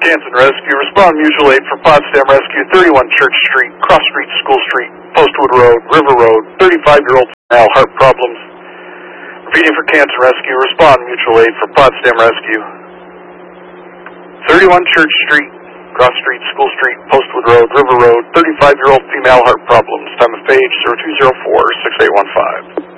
Canton Rescue. Respond mutual aid for Potsdam Rescue, 31 Church Street, Cross Street, School Street, Postwood Road, River Road, 35-year-old female, heart problems. Repeating for Canton Rescue. Respond mutual aid for Potsdam Rescue, 31 Church Street, Cross Street, School Street, Postwood Road, River Road, 35-year-old female, heart problems. Time of page 0204-6815.